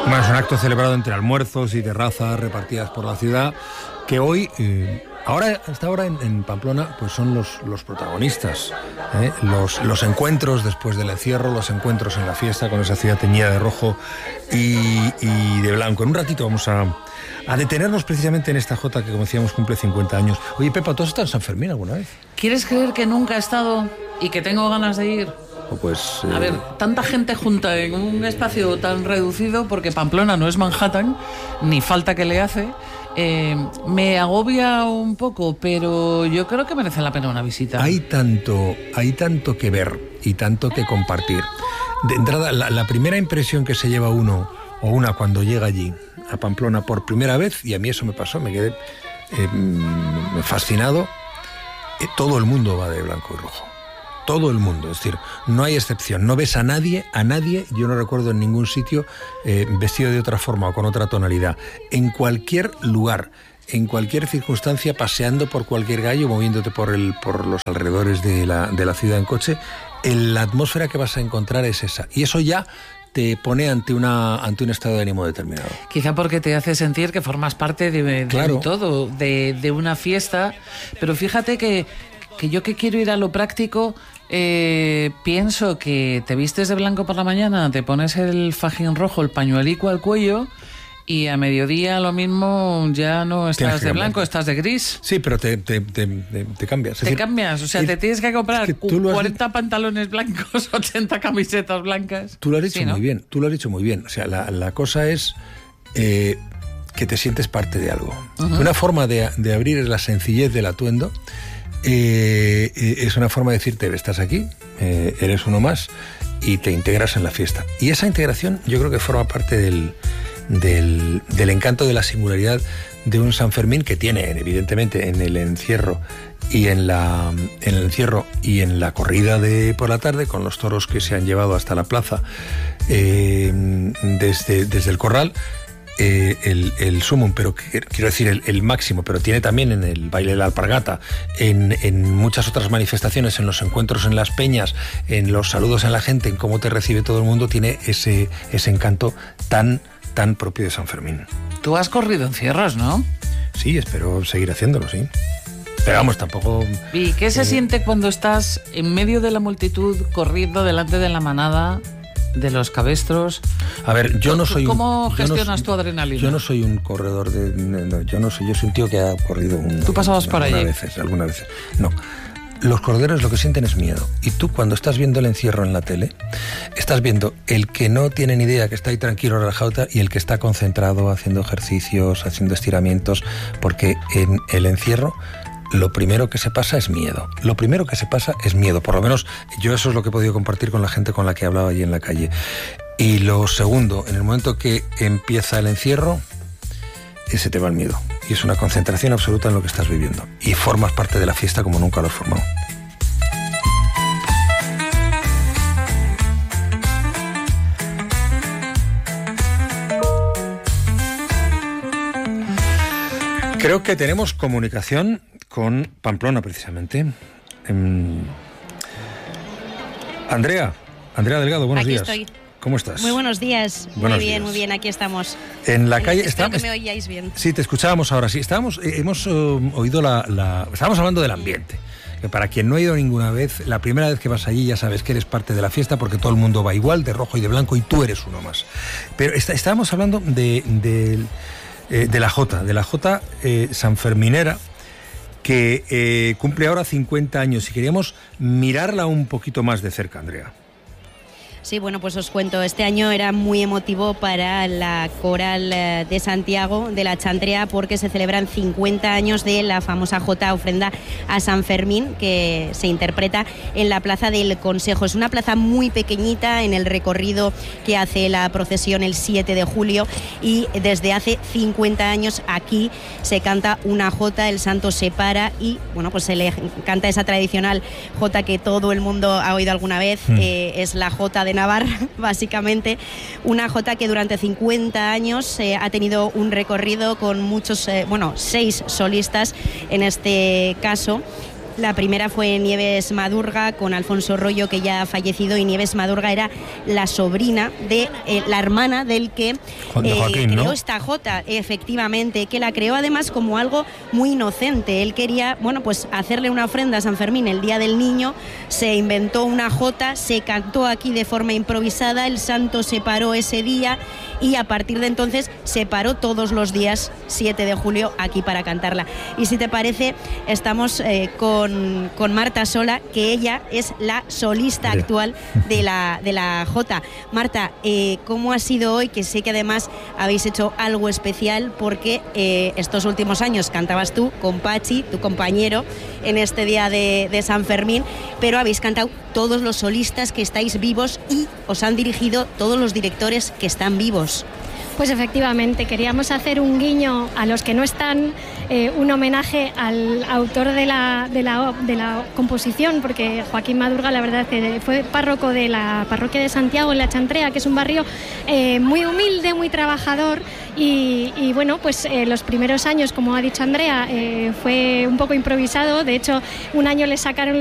Bueno, es un acto celebrado entre almuerzos y terrazas repartidas por la ciudad, que hoy, hasta ahora en Pamplona, pues son los protagonistas, los encuentros después del encierro, los encuentros en la fiesta con esa ciudad teñida de rojo y de blanco. En un ratito vamos a detenernos precisamente en esta jota que, como decíamos, cumple 50 años. Oye, Pepa, ¿tú has estado en San Fermín alguna vez? ¿Quieres creer que nunca he estado y que tengo ganas de ir? Pues, A ver, tanta gente junta en un espacio tan reducido, porque Pamplona no es Manhattan, ni falta que le hace. Me agobia un poco, pero yo creo que merece la pena una visita. Hay tanto que ver y tanto que compartir. De entrada, la primera impresión que se lleva uno o una cuando llega allí, a Pamplona, por primera vez, y a mí eso me pasó, me quedé fascinado, todo el mundo va de blanco y rojo. Todo el mundo, es decir, no hay excepción, no ves a nadie, yo no recuerdo en ningún sitio vestido de otra forma o con otra tonalidad. En cualquier lugar, en cualquier circunstancia, paseando por cualquier calle, moviéndote por los alrededores de la ciudad en coche, la atmósfera que vas a encontrar es esa. Y eso ya te pone ante un estado de ánimo determinado. Quizá porque te hace sentir que formas parte de claro, todo, de una fiesta, pero fíjate que yo que quiero ir a lo práctico, pienso que te vistes de blanco por la mañana, te pones el fajín rojo, el pañuelico al cuello, y a mediodía lo mismo ya no estás de blanco, estás de gris. Sí, pero te cambias. Te cambias, o sea, te tienes que comprar 40 pantalones blancos, 80 camisetas blancas. Tú lo has dicho muy bien, O sea, la cosa es que te sientes parte de algo. Uh-huh. Una forma de abrir es la sencillez del atuendo. Es una forma de decirte, estás aquí, eres uno más y te integras en la fiesta. Y esa integración yo creo que forma parte del encanto de la singularidad de un San Fermín que tiene, evidentemente, en el encierro y en la corrida de por la tarde, con los toros que se han llevado hasta la plaza desde el corral, el sumum, pero quiero decir el máximo, pero tiene también en el baile de la alpargata, en muchas otras manifestaciones, en los encuentros en las peñas, en los saludos a la gente, en cómo te recibe todo el mundo, tiene ese encanto tan propio de San Fermín. Tú has corrido encierros, ¿no? Sí, espero seguir haciéndolo, sí. Pero vamos, tampoco... ¿Y qué se siente cuando estás en medio de la multitud, corriendo delante de la manada de los cabestros? A ver, yo no soy... ¿Cómo gestionas tu adrenalina? Yo no soy un corredor yo soy un tío que ha corrido ¿Tú pasabas por allí? Algunas veces. No. Los corredores lo que sienten es miedo. Y tú, cuando estás viendo el encierro en la tele, estás viendo el que no tiene ni idea, que está ahí tranquilo, relajado, y el que está concentrado, haciendo ejercicios, haciendo estiramientos, porque en el encierro lo primero que se pasa es miedo. Por lo menos yo eso es lo que he podido compartir con la gente con la que hablaba allí en la calle. Y lo segundo, en el momento que empieza el encierro, se te va el miedo. Y es una concentración absoluta en lo que estás viviendo. Y formas parte de la fiesta como nunca lo has formado. Creo que tenemos comunicación con Pamplona, precisamente. Andrea Delgado, buenos días. Aquí estoy. ¿Cómo estás? Muy buenos días. Muy bien, aquí estamos. En la calle... Espero que me oíais bien. Sí, te escuchábamos ahora, sí. Hemos oído estábamos hablando del ambiente. Que para quien no ha ido ninguna vez, la primera vez que vas allí ya sabes que eres parte de la fiesta porque todo el mundo va igual, de rojo y de blanco, y tú eres uno más. Pero estábamos hablando de la Jota sanferminera, que cumple ahora 50 años, y queríamos mirarla un poquito más de cerca, Andrea. Sí, bueno, pues os cuento, este año era muy emotivo para la Coral de Santiago de la Chantrea, porque se celebran 50 años de la famosa Jota ofrenda a San Fermín, que se interpreta en la Plaza del Consejo. Es una plaza muy pequeñita en el recorrido que hace la procesión el 7 de julio, y desde hace 50 años aquí se canta una jota, el santo se para y, bueno, pues se le canta esa tradicional jota que todo el mundo ha oído alguna vez, es la jota de Navarra, básicamente, una jota que durante 50 años ha tenido un recorrido con muchos, 6 solistas en este caso, La primera fue Nieves Madurga con Alfonso Rollo, que ya ha fallecido, y Nieves Madurga era la sobrina de la hermana del que Joaquín, creó ¿no? esta jota, efectivamente, que la creó además como algo muy inocente. Él quería, bueno, pues hacerle una ofrenda a San Fermín el Día del Niño, se inventó una jota, se cantó aquí de forma improvisada, el santo se paró ese día y a partir de entonces se paró todos los días 7 de julio aquí para cantarla. Y si te parece, estamos con Marta Sola, que ella es la solista actual de la jota. Marta, ¿cómo ha sido hoy? Que sé que además habéis hecho algo especial porque estos últimos años cantabas tú con Pachi, tu compañero, en este día de San Fermín, pero habéis cantado todos los solistas que estáis vivos y os han dirigido todos los directores que están vivos. Pues efectivamente, queríamos hacer un guiño a los que no están, un homenaje al autor de la composición, porque Joaquín Madurga, la verdad, fue párroco de la parroquia de Santiago, en La Chantrea, que es un barrio muy humilde, muy trabajador, y bueno, pues los primeros años, como ha dicho Andrea, fue un poco improvisado. De hecho, un año le sacaron